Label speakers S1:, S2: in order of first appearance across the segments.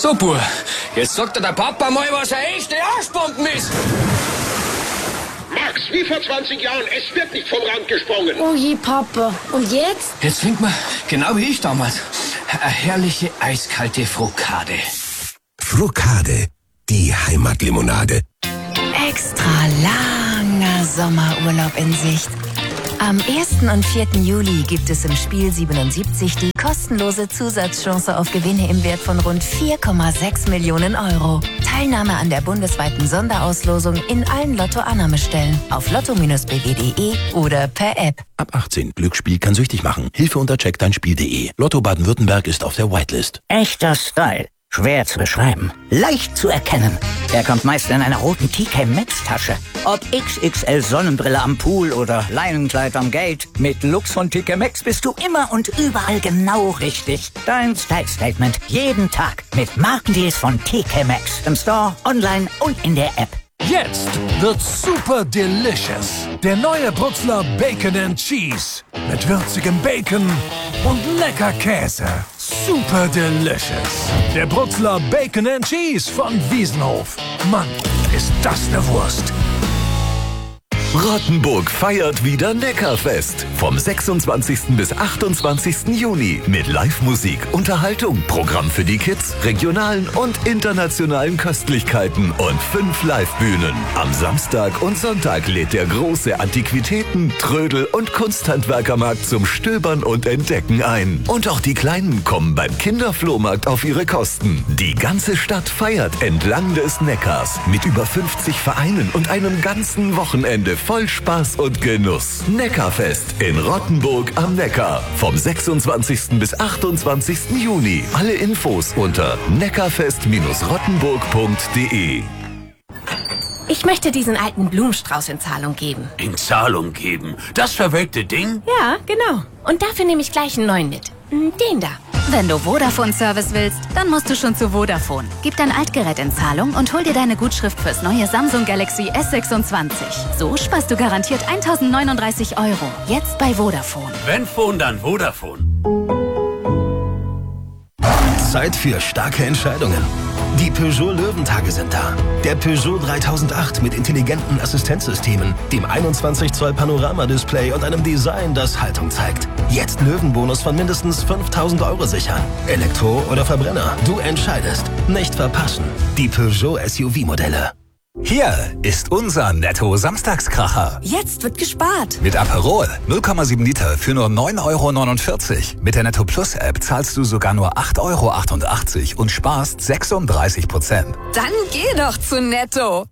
S1: So, Bub, jetzt sagt dir der Papa mal, was eine echte Arschbomben ist.
S2: Max, wie vor 20 Jahren, es wird nicht vom Rand gesprungen.
S3: Oh je, Papa. Und jetzt?
S1: Jetzt trinkt man, genau wie ich damals, eine herrliche eiskalte Frokade.
S4: Frokade, die Heimatlimonade.
S5: Extra langer Sommerurlaub in Sicht. Am 1. und 4. Juli gibt es im Spiel 77 die kostenlose Zusatzchance auf Gewinne im Wert von rund 4,6 Millionen Euro. Teilnahme an der bundesweiten Sonderauslosung in allen Lotto-Annahmestellen auf lotto-bw.de oder per App.
S4: Ab 18. Glücksspiel kann süchtig machen. Hilfe unter checkdeinspiel.de. Lotto Baden-Württemberg ist auf der Whitelist.
S6: Echter Style. Schwer zu beschreiben. Leicht zu erkennen. Er kommt meist in einer roten TK Maxx-Tasche. Ob XXL Sonnenbrille am Pool oder Leinenkleid am Gate. Mit Looks von TK Maxx bist du immer und überall genau richtig. Dein Style-Statement. Jeden Tag. Mit Markendeals von TK Maxx. Im Store, online und in der App.
S7: Jetzt wird super delicious. Der neue Brutzler Bacon and Cheese. Mit würzigem Bacon und lecker Käse. Super delicious. Der Brutzler Bacon and Cheese von Wiesenhof. Mann, ist das eine Wurst.
S8: Rottenburg feiert wieder Neckarfest. Vom 26. bis 28. Juni mit Live-Musik, Unterhaltung, Programm für die Kids, regionalen und internationalen Köstlichkeiten und 5 Live-Bühnen. Am Samstag und Sonntag lädt der große Antiquitäten-, Trödel- und Kunsthandwerkermarkt zum Stöbern und Entdecken ein. Und auch die Kleinen kommen beim Kinderflohmarkt auf ihre Kosten. Die ganze Stadt feiert entlang des Neckars mit über 50 Vereinen und einem ganzen Wochenende voll Spaß und Genuss. Neckarfest in Rottenburg am Neckar. Vom 26. bis 28. Juni. Alle Infos unter neckarfest-rottenburg.de.
S9: Ich möchte diesen alten Blumenstrauß in Zahlung geben.
S10: In Zahlung geben? Das verwelkte Ding?
S9: Ja, genau. Und dafür nehme ich gleich einen neuen mit. Den da.
S11: Wenn du Vodafone-Service willst, dann musst du schon zu Vodafone. Gib dein Altgerät in Zahlung und hol dir deine Gutschrift fürs neue Samsung Galaxy S26. So sparst du garantiert 1.039 €. Jetzt bei Vodafone.
S10: Wenn Phone, dann Vodafone.
S4: Zeit für starke Entscheidungen. Die Peugeot Löwentage sind da. Der Peugeot 3008 mit intelligenten Assistenzsystemen, dem 21 Zoll Panoramadisplay und einem Design, das Haltung zeigt. Jetzt Löwenbonus von mindestens 5.000 € sichern. Elektro oder Verbrenner, du entscheidest. Nicht verpassen. Die Peugeot SUV-Modelle.
S12: Hier ist unser Netto-Samstagskracher.
S5: Jetzt wird gespart.
S12: Mit Aperol 0,7 Liter für nur 9,49 €. Mit der Netto Plus App zahlst du sogar nur 8,88 € und sparst 36%.
S5: Dann geh doch zu Netto.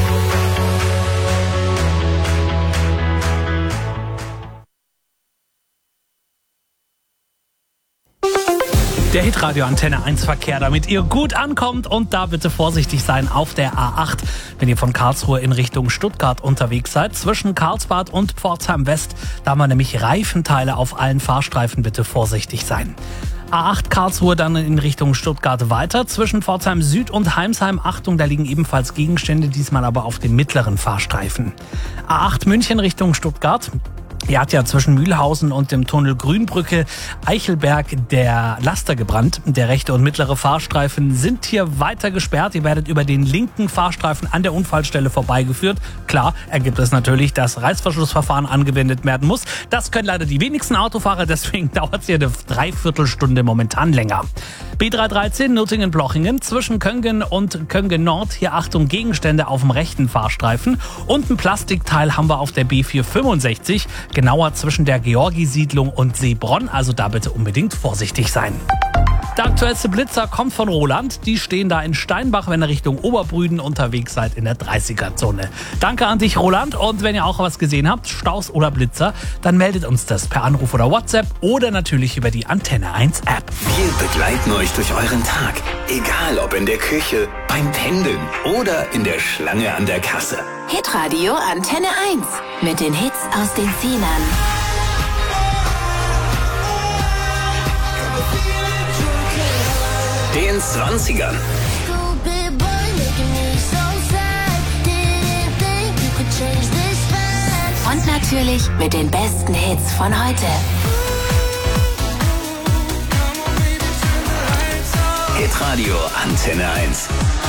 S13: Der Hitradio Antenne 1 Verkehr, damit ihr gut ankommt und da bitte vorsichtig sein auf der A8, wenn ihr von Karlsruhe in Richtung Stuttgart unterwegs seid. Zwischen Karlsbad und Pforzheim West, da haben wir nämlich Reifenteile auf allen Fahrstreifen, bitte vorsichtig sein. A8 Karlsruhe dann in Richtung Stuttgart weiter. Zwischen Pforzheim Süd und Heimsheim, Achtung, da liegen ebenfalls Gegenstände, diesmal aber auf dem mittleren Fahrstreifen. A8 München Richtung Stuttgart. Hier hat ja zwischen Mühlhausen und dem Tunnel Grünbrücke Eichelberg der Laster gebrannt. Der rechte und mittlere Fahrstreifen sind hier weiter gesperrt. Ihr werdet über den linken Fahrstreifen an der Unfallstelle vorbeigeführt. Klar, ergibt es natürlich, dass Reißverschlussverfahren angewendet werden muss. Das können leider die wenigsten Autofahrer, deswegen dauert es hier eine Dreiviertelstunde momentan länger. B313 Nürtingen-Blochingen zwischen Köngen und Köngen Nord. Hier Achtung, Gegenstände auf dem rechten Fahrstreifen. Und ein Plastikteil haben wir auf der B465. Genauer zwischen der Georgi-Siedlung und Seebronn. Also da bitte unbedingt vorsichtig sein. Der aktuellste Blitzer kommt von Roland. Die stehen da in Steinbach, wenn ihr Richtung Oberbrüden unterwegs seid in der 30er-Zone. Danke an dich, Roland. Und wenn ihr auch was gesehen habt, Staus oder Blitzer, dann meldet uns das per Anruf oder WhatsApp oder natürlich über die Antenne 1 App.
S14: Wir begleiten euch durch euren Tag. Egal ob in der Küche, beim Pendeln oder in der Schlange an der Kasse.
S9: Hitradio Antenne 1 mit den Hits aus den 10ern.
S14: Den 20ern.
S9: Und natürlich mit den besten Hits von heute.
S14: Hitradio Antenne 1.